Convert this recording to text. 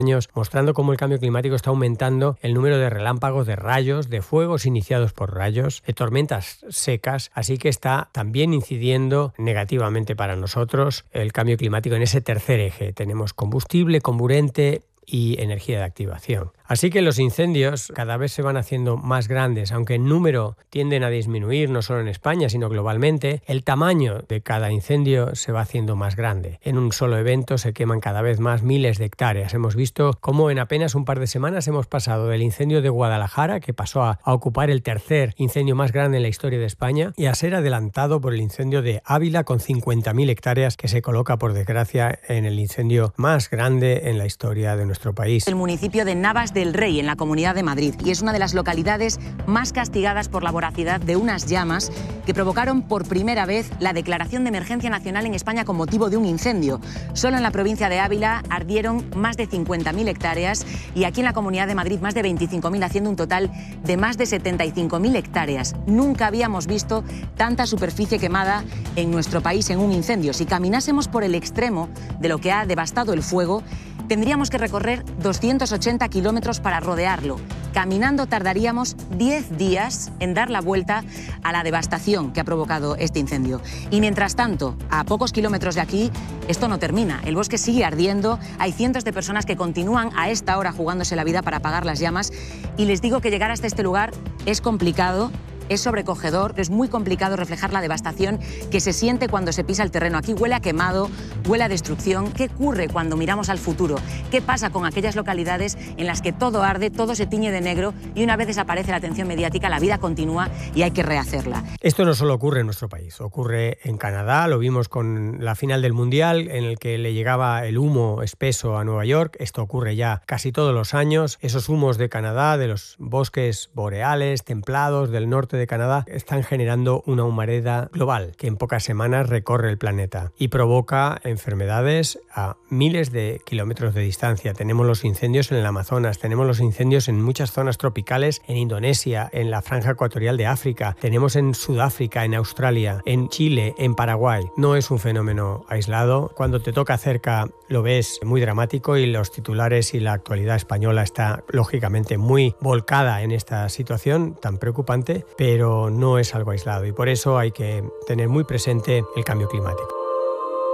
años, mostrando cómo el cambio climático está aumentando el número de relámpagos, de rayos, de fuegos iniciados por rayos, de tormentas secas, así que está también incidiendo negativamente para nosotros el cambio climático en ese tercer eje. Tenemos combustible, comburente y energía de activación. Así que los incendios cada vez se van haciendo más grandes, aunque en número tienden a disminuir no solo en España, sino globalmente. El tamaño de cada incendio se va haciendo más grande. En un solo evento se queman cada vez más miles de hectáreas. Hemos visto cómo en apenas un par de semanas hemos pasado del incendio de Guadalajara, que pasó a ocupar el tercer incendio más grande en la historia de España, y a ser adelantado por el incendio de Ávila con 50.000 hectáreas, que se coloca, por desgracia, en el incendio más grande en la historia de nuestro país. El municipio de Navas del Rey, en la Comunidad de Madrid, y es una de las localidades más castigadas por la voracidad de unas llamas que provocaron por primera vez la declaración de emergencia nacional en España con motivo de un incendio. Solo en la provincia de Ávila ardieron más de 50.000 hectáreas y aquí en la Comunidad de Madrid más de 25.000, haciendo un total de más de 75.000 hectáreas. Nunca habíamos visto tanta superficie quemada en nuestro país en un incendio. Si caminásemos por el extremo de lo que ha devastado el fuego, tendríamos que recorrer 280 kilómetros para rodearlo. Caminando tardaríamos 10 días en dar la vuelta a la devastación que ha provocado este incendio. Y mientras tanto, a pocos kilómetros de aquí, esto no termina. El bosque sigue ardiendo, hay cientos de personas que continúan a esta hora jugándose la vida para apagar las llamas. Y les digo que llegar hasta este lugar es complicado. Es sobrecogedor, es muy complicado reflejar la devastación que se siente cuando se pisa el terreno. Aquí huele a quemado, huele a destrucción. ¿Qué ocurre cuando miramos al futuro? ¿Qué pasa con aquellas localidades en las que todo arde, todo se tiñe de negro y una vez desaparece la atención mediática, la vida continúa y hay que rehacerla? Esto no solo ocurre en nuestro país, ocurre en Canadá, lo vimos con la final del Mundial en el que le llegaba el humo espeso a Nueva York. Esto ocurre ya casi todos los años. Esos humos de Canadá, de los bosques boreales, templados del norte de Canadá, están generando una humareda global que en pocas semanas recorre el planeta y provoca enfermedades a miles de kilómetros de distancia. Tenemos los incendios en el Amazonas, tenemos los incendios en muchas zonas tropicales, en Indonesia, en la franja ecuatorial de África, tenemos en Sudáfrica, en Australia, en Chile, en Paraguay. No es un fenómeno aislado. Cuando te toca cerca lo ves muy dramático y los titulares y la actualidad española está lógicamente muy volcada en esta situación tan preocupante, pero no es algo aislado y por eso hay que tener muy presente el cambio climático.